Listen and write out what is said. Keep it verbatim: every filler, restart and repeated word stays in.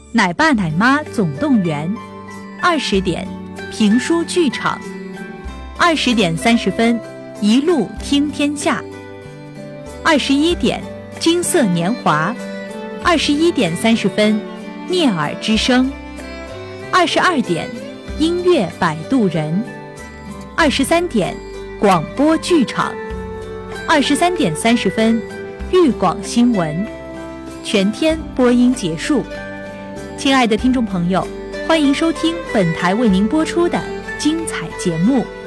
奶爸奶妈总动员，二十点评书剧场，二十点三十分一路听天下，二十一点金色年华，二十一点三十分聂耳之声，二十二点音乐摆渡人，二十三点广播剧场，二十三点三十分豫广新闻，全天播音结束。亲爱的听众朋友，欢迎收听本台为您播出的精彩节目。